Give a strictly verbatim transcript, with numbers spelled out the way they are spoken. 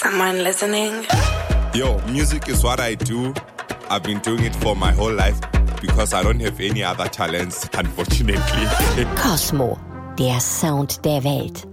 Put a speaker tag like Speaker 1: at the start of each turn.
Speaker 1: Someone listening?
Speaker 2: Yo, music is what I do. I've been doing it for my whole life because I don't have any other talents, unfortunately.
Speaker 3: Cosmo, der Sound der Welt.